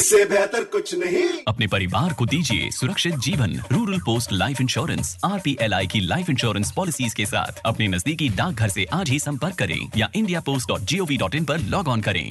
इससे बेहतर कुछ नहीं। अपने परिवार को दीजिए सुरक्षित जीवन। Rural post life insurance RPLI की लाइफ इंश्योरेंस पॉलिसीज के साथ अपने नजदीकी डाकघर से आज ही संपर्क करें या indiapost.gov.in पर लॉग ऑन करें।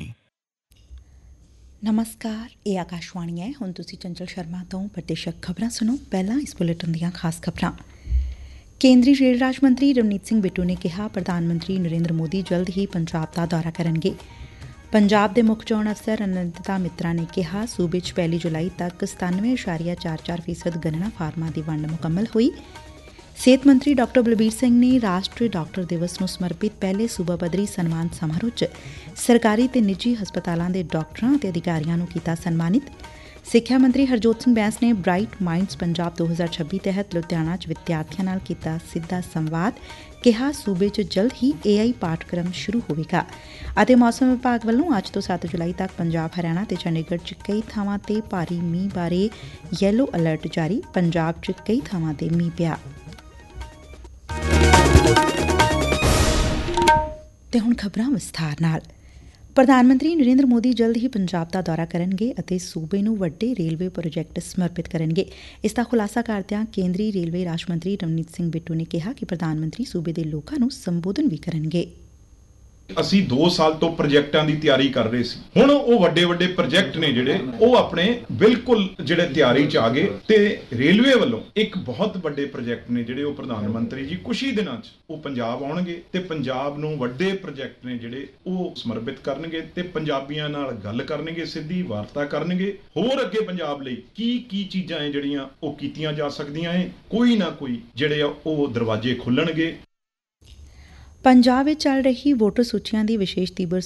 ਨਮਸਕਾਰ, ਇਹ ਆਕਾਸ਼ਵਾਣੀ ਹੈ। ਹੁਣ ਤੁਸੀਂ ਚੰਚਲ ਸ਼ਰਮਾ ਤੋਂ ਪ੍ਰਤੀਸ਼ਕ ਖਬਰਾਂ ਸੁਣੋ। ਪਹਿਲਾਂ ਇਸ ਬੁਲੇਟਿਨ ਦੀਆਂ ਖਾਸ ਖਬਰਾਂ। ਕੇਂਦਰੀ ਰੇਲ ਰਾਜ ਮੰਤਰੀ ਰਵਨੀਤ ਸਿੰਘ ਬਿੱਟੂ ਨੇ ਕਿਹਾ, ਪ੍ਰਧਾਨ ਮੰਤਰੀ ਨਰਿੰਦਰ ਮੋਦੀ ਜਲਦ ਹੀ ਪੰਜਾਬ ਦਾ ਦੌਰਾ ਕਰਨਗੇ। ਪੰਜਾਬ ਦੇ ਮੁੱਖ ਚੋਣ ਅਫਸਰ ਅਨੰਦਿਤਾ ਮਿੱਤਰਾ ਨੇ ਕਿਹਾ, ਸੂਬੇ 'ਚ 1 ਜੁਲਾਈ ਤੱਕ 97.44% ਗਣਨਾ ਫਾਰਮਾਂ ਦੀ ਵੰਡ ਮੁਕੰਮਲ ਹੋਈ। ਸਿਹਤ ਮੰਤਰੀ ਡਾ. ਬਲਬੀਰ ਸਿੰਘ ਨੇ ਰਾਸ਼ਟਰੀ ਡਾਕਟਰ ਦਿਵਸ ਨੂੰ ਸਮਰਪਿਤ ਪਹਿਲੇ ਸੂਬਾ ਪੱਧਰੀ ਸਨਮਾਨ ਸਮਾਰੋਹ 'ਚ ਸਰਕਾਰੀ ਤੇ ਨਿੱਜੀ ਹਸਪਤਾਲਾਂ ਦੇ ਡਾਕਟਰਾਂ ਅਤੇ ਅਧਿਕਾਰੀਆਂ ਨੂੰ ਕੀਤਾ ਸਨਮਾਨਿਤ। ਸਿੱਖਿਆ ਮੰਤਰੀ ਹਰਜੋਤ ਸਿੰਘ ਬੈਂਸ ਨੇ ਬ੍ਰਾਈਟ ਮਾਈਂਡਸ ਪੰਜਾਬ 2026 ਤਹਿਤ ਲੁਧਿਆਣਾ 'ਚ ਵਿਦਿਆਰਥੀਆਂ ਨਾਲ ਕੀਤਾ ਸਿੱਧਾ ਸੰਵਾਦ। ਕਿਹਾ, ਸੂਬੇ 'ਚ ਜਲਦ ਹੀ AI ਪਾਠਕ੍ਰਮ ਸ਼ੁਰੂ ਹੋਵੇਗਾ। ਅਤੇ ਮੌਸਮ ਵਿਭਾਗ ਵੱਲੋਂ ਅੱਜ ਤੋਂ 7 ਜੁਲਾਈ ਤੱਕ ਪੰਜਾਬ, ਹਰਿਆਣਾ ਤੇ ਚੰਡੀਗੜ੍ਹ 'ਚ ਕਈ ਥਾਵਾਂ ਤੇ ਭਾਰੀ ਮੀਂਹ ਬਾਰੇ ਯੈਲੋ ਅਲਰਟ ਜਾਰੀ। ਪੰਜਾਬ 'ਚ ਕਈ ਥਾਵਾਂ ਤੇ ਮੀਂਹ ਪਿਆ। ਤੇ ਹੁਣ ਖਬਰਾਂ ਵਿਸਥਾਰ ਨਾਲ। ਪ੍ਰਧਾਨ ਮੰਤਰੀ ਨਰਿੰਦਰ ਮੋਦੀ ਜਲਦ ਹੀ ਪੰਜਾਬ ਦਾ ਦੌਰਾ ਕਰਨਗੇ ਅਤੇ ਸੂਬੇ ਨੂੰ ਵੱਡੇ ਰੇਲਵੇ ਪ੍ਰੋਜੈਕਟ ਸਮਰਪਿਤ ਕਰਨਗੇ। ਇਸ ਦਾ ਖੁਲਾਸਾ ਕਰਦਿਆਂ ਕੇਂਦਰੀ ਰੇਲਵੇ ਰਾਜ ਮੰਤਰੀ ਰਵਨੀਤ ਸਿੰਘ ਬਿੱਟੂ ਨੇ ਕਿਹਾ ਕਿ ਪ੍ਰਧਾਨ ਮੰਤਰੀ ਸੂਬੇ ਦੇ ਲੋਕਾਂ ਨੂੰ ਸੰਬੋਧਨ ਵੀ ਕਰਨਗੇ। ਅਸੀਂ 2 ਸਾਲ ਤੋਂ ਪ੍ਰੋਜੈਕਟਾਂ ਦੀ ਤਿਆਰੀ ਕਰ ਰਹੇ ਸੀ। ਹੁਣ ਉਹ ਵੱਡੇ ਵੱਡੇ ਪ੍ਰੋਜੈਕਟ ਨੇ ਜਿਹੜੇ ਉਹ ਆਪਣੇ ਬਿਲਕੁਲ ਜਿਹੜੇ ਤਿਆਰੀ 'ਚ ਆ ਗਏ ਤੇ ਰੇਲਵੇ ਵੱਲੋਂ ਇੱਕ ਬਹੁਤ ਵੱਡੇ ਪ੍ਰੋਜੈਕਟ ਨੇ ਜਿਹੜੇ ਉਹ ਪ੍ਰਧਾਨ ਮੰਤਰੀ ਜੀ ਕੁਝ ਹੀ ਦਿਨਾਂ 'ਚ ਉਹ ਪੰਜਾਬ ਆਉਣਗੇ ਤੇ ਪੰਜਾਬ ਨੂੰ ਵੱਡੇ ਪ੍ਰੋਜੈਕਟ ਨੇ ਜਿਹੜੇ ਉਹ ਸਮਰਪਿਤ ਕਰਨਗੇ ਤੇ ਪੰਜਾਬੀਆਂ ਨਾਲ ਗੱਲ ਕਰਨਗੇ, ਸਿੱਧੀ ਵਾਰਤਾ ਕਰਨਗੇ। ਹੋਰ ਅੱਗੇ ਪੰਜਾਬ ਲਈ ਕੀ ਚੀਜ਼ਾਂ ਹੈ ਜਿਹੜੀਆਂ ਉਹ ਕੀਤੀਆਂ ਜਾ ਸਕਦੀਆਂ ਹੈ, ਕੋਈ ਨਾ ਕੋਈ ਜਿਹੜੇ ਆ ਉਹ ਦਰਵਾਜ਼ੇ ਖੁੱਲਣਗੇ। ਪੰਜਾਬ ਵਿੱਚ ਚੱਲ ਰਹੀ ਵੋਟਰ ਸੂਚੀਆਂ ਦੀ ਵਿਸ਼ੇਸ਼ ਤੀਬਰ